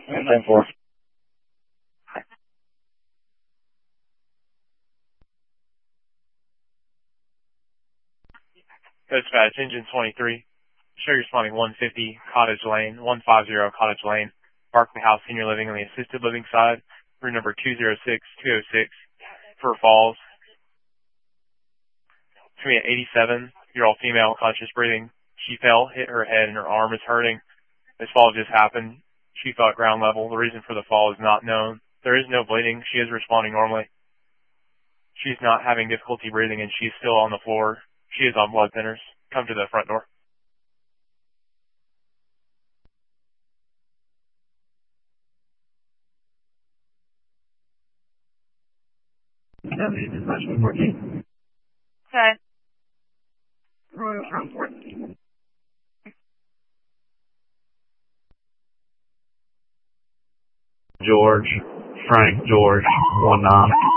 10-4. Dispatch, engine 23. Show you're responding 150 Cottage Lane, 150 Cottage Lane, Barkley House Senior Living on the assisted living side, room number 206206 for Falls. It's going to be an 87-year-old female, conscious breathing. She fell, hit her head, and her arm is hurting. This fall just happened. She fell at ground level. The reason for the fall is not known. There is no bleeding. She is responding normally. She's not having difficulty breathing, and she's still on the floor. She is on blood thinners. Come to the front door. Okay. George, Frank George, 19.